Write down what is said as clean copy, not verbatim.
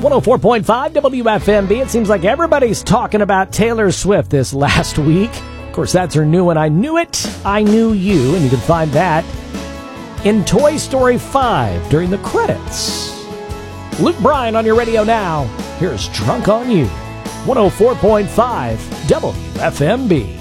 104.5 WFMB. It seems like everybody's talking about Taylor Swift this last week. Of course, that's her new one, I Knew It, I Knew You, and you can find that in Toy Story 5 during the credits. Luke Bryan on your radio now. Here's Drunk on You, 104.5 WFMB.